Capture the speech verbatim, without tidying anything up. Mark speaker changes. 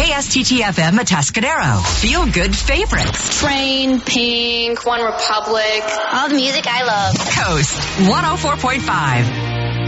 Speaker 1: K S T T F M Atascadero. Feel good favorites.
Speaker 2: Train, Pink, One Republic.
Speaker 3: All the music I love.
Speaker 1: Coast one oh four point five.